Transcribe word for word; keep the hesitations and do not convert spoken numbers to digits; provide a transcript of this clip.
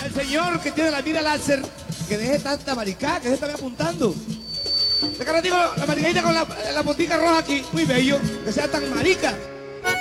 al señor que tiene la mira láser que deje tanta maricada, que se está apuntando. De cara digo, la maricadita con la, la botica roja aquí, muy bello, que sea tan marica.